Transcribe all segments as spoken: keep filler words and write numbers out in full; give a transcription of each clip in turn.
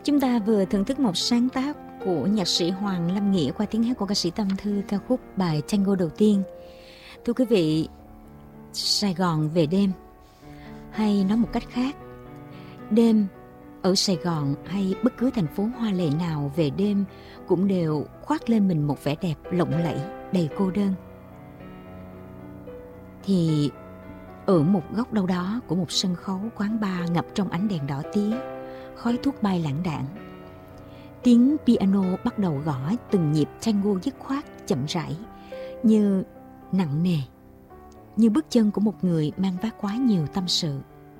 Chúng ta vừa thưởng thức một sáng tác của nhạc sĩ Hoàng Lâm Nghĩa qua tiếng hát của ca sĩ Tâm Thư, ca khúc bài Tango đầu tiên. Thưa quý vị, Sài Gòn về đêm, hay nói một cách khác, đêm ở Sài Gòn hay bất cứ thành phố hoa lệ nào về đêm cũng đều khoác lên mình một vẻ đẹp lộng lẫy, đầy cô đơn. Thì ở một góc đâu đó của một sân khấu quán bar ngập trong ánh đèn đỏ tía, khói thuốc bay lãng đãng, tiếng piano bắt đầu gõ từng nhịp tango dứt khoát, chậm rãi, như nặng nề, như bước chân của một người mang vác quá nhiều tâm sự.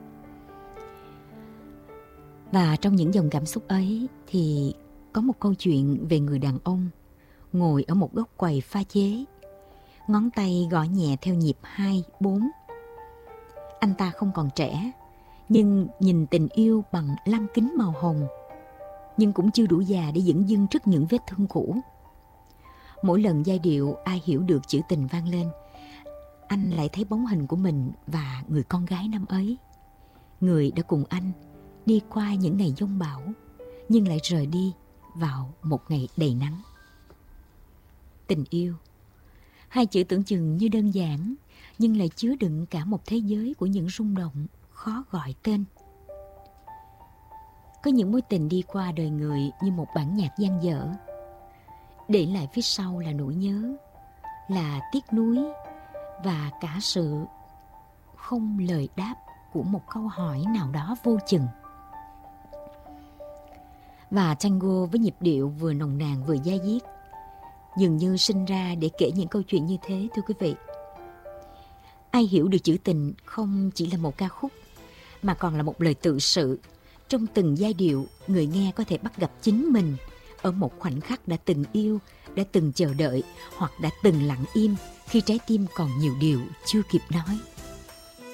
Và trong những dòng cảm xúc ấy thì có một câu chuyện về người đàn ông ngồi ở một góc quầy pha chế, ngón tay gõ nhẹ theo nhịp hai, bốn. Anh ta không còn trẻ, nhưng nhìn tình yêu bằng lăng kính màu hồng, nhưng cũng chưa đủ già để dửng dưng trước những vết thương cũ. Mỗi lần giai điệu ai hiểu được chữ tình vang lên, anh lại thấy bóng hình của mình và người con gái năm ấy, người đã cùng anh đi qua những ngày giông bão, nhưng lại rời đi vào một ngày đầy nắng. Tình yêu, hai chữ tưởng chừng như đơn giản, nhưng lại chứa đựng cả một thế giới của những rung động khó gọi tên. Có những mối tình đi qua đời người như một bản nhạc dang dở, để lại phía sau là nỗi nhớ, là tiếc nuối và cả sự không lời đáp của một câu hỏi nào đó vô chừng. Và tango với nhịp điệu vừa nồng nàn vừa da diết dường như sinh ra để kể những câu chuyện như thế, thưa quý vị. Ai hiểu được chữ tình không chỉ là một ca khúc, mà còn là một lời tự sự. Trong từng giai điệu, người nghe có thể bắt gặp chính mình ở một khoảnh khắc đã từng yêu, đã từng chờ đợi, hoặc đã từng lặng im khi trái tim còn nhiều điều chưa kịp nói.